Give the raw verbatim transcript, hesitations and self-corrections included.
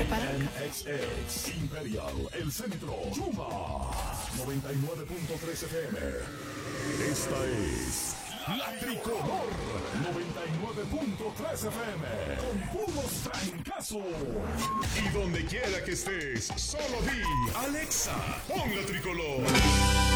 para acá. X X Imperial, El Centro, Chuma, noventa y nueve punto tres F M. Esta es La Tricolor, noventa y nueve punto tres F M, con puros trancazos. Y donde quiera que estés, solo di, Alexa, pon La Tricolor.